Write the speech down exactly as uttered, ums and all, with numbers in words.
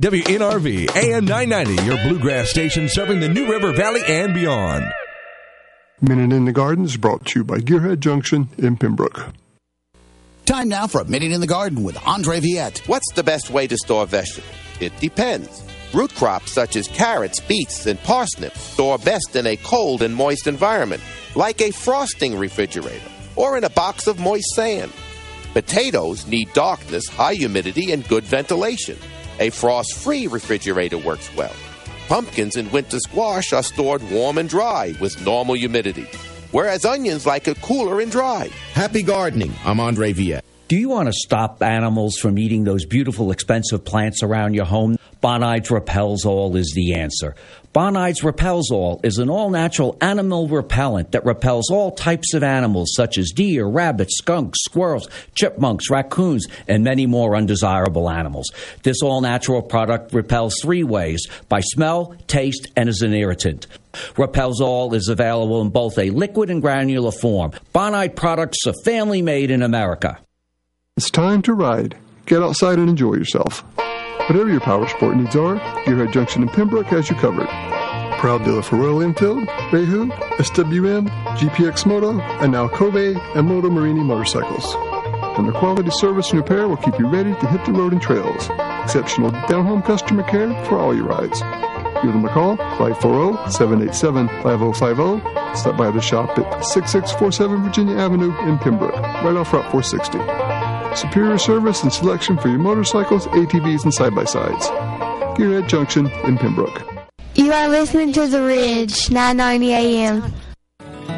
W N R V, A M nine ninety, your bluegrass station serving the New River Valley and beyond. Minute in the Garden is brought to you by Gearhead Junction in Pembroke. Time now for a Minute in the Garden with Andre Viette. What's the best way to store vegetables? It depends. Root crops such as carrots, beets, and parsnips store best in a cold and moist environment, like a frosting refrigerator or in a box of moist sand. Potatoes need darkness, high humidity, and good ventilation. A frost-free refrigerator works well. Pumpkins and winter squash are stored warm and dry with normal humidity, whereas onions like it cooler and dry. Happy gardening. I'm Andre Viette. Do you want to stop animals from eating those beautiful, expensive plants around your home? Bonides Repels All is the answer. Bonides Repels All is an all-natural animal repellent that repels all types of animals such as deer, rabbits, skunks, squirrels, chipmunks, raccoons, and many more undesirable animals. This all-natural product repels three ways: by smell, taste, and as an irritant. Repels All is available in both a liquid and granular form. Bonide products are family-made in America. It's time to ride. Get outside and enjoy yourself. Whatever your power sport needs are, Gearhead Junction in Pembroke has you covered. Proud dealer for Royal Enfield, Behu, S W M, G P X Moto, and now Kobe and Moto Marini motorcycles. And their quality service and repair will keep you ready to hit the road and trails. Exceptional down-home customer care for all your rides. Give them a call, five four zero, seven eight seven, five zero five zero. Stop by the shop at sixty-six forty-seven Virginia Avenue in Pembroke, right off Route four sixty. Superior service and selection for your motorcycles, A T Vs, and side-by-sides. Gearhead Junction in Pembroke. You are listening to The Ridge, nine ninety A M.